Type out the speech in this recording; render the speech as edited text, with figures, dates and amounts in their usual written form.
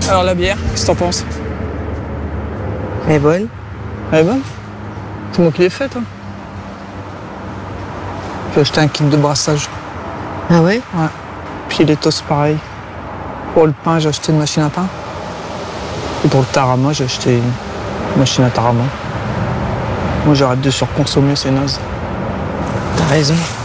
Alors la bière, qu'est-ce que t'en penses? Elle est bonne. Elle est bonne? C'est moi qui l'ai faite. Hein. J'ai acheté un kit de brassage. Ah ouais? Ouais. Puis les toasts pareil. Pour le pain, j'ai acheté une machine à pain. Et pour le tarama, j'ai acheté une machine à tarama. Moi, j'arrête de surconsommer, c'est naze. T'as raison.